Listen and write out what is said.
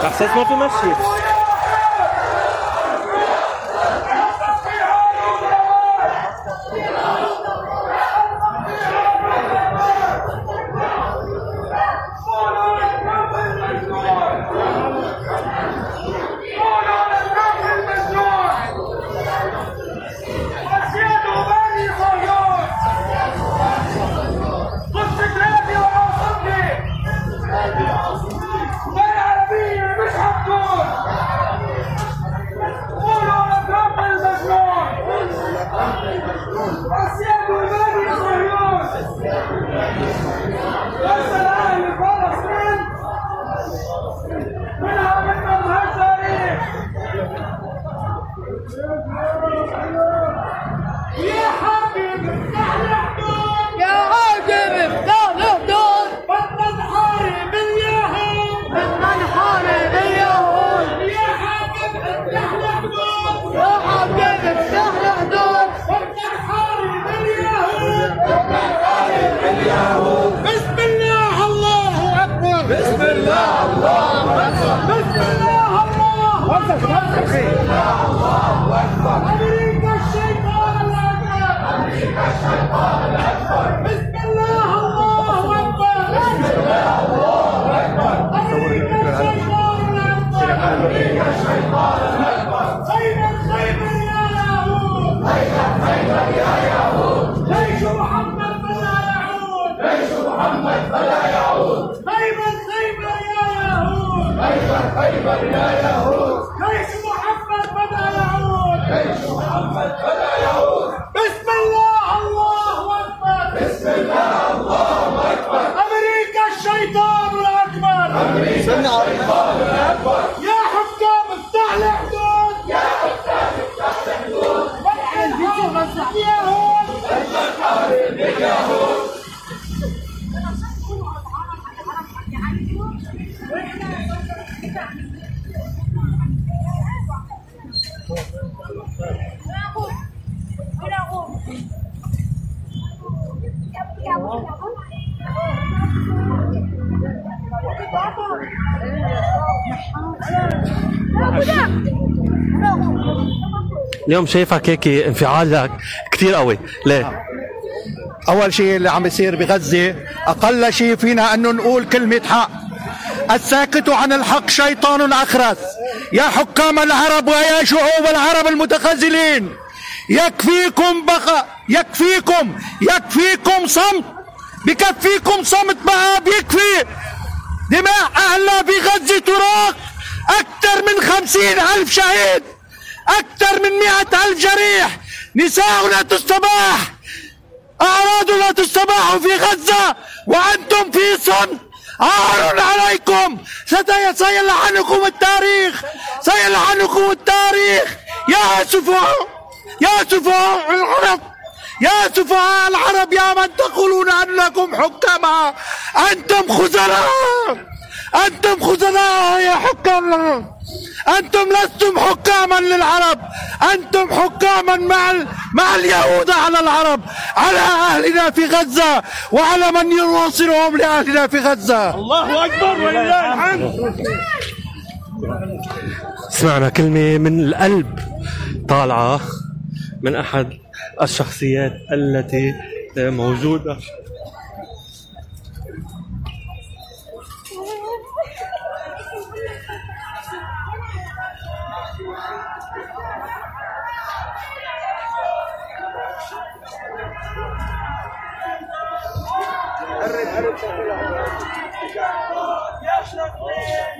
احساس ما في مشي. اليوم شايفك هيك انفعالك كتير قوي، ليه؟ أول شيء اللي عم يصير بغزة أقل شيء فينا أنه نقول كلمة حق. الساكت عن الحق شيطان أخرس. يا حكام العرب ويا شعوب العرب المتخاذلين، يكفيكم بقى، يكفيكم صمت، بكفيكم صمت بقى، بيكفي. دماء أهلنا في غزة تراق، أكثر من 50,000 شهيد، أكثر من 100,000 جريح، نساؤنا تستباح، أعراضنا تستباح في غزة وأنتم في صمت. عار عليكم، سيلعنكم التاريخ، سيلعنكم التاريخ. يا سفهاء، يا سفهاء العرب، يا سفهاء العرب، يا من تقولون أنكم حكماء، أنتم خزلاء، أنتم خزلاء يا حكام العرب. أنتم لستم حكاما للعرب، أنتم حكاما مع اليهود على العرب، على أهلنا في غزة وعلى من يناصرهم لأهلنا في غزة. الله أكبر ولله الحمد. سمعنا كلمة من القلب طالعة من أحد الشخصيات التي موجودة.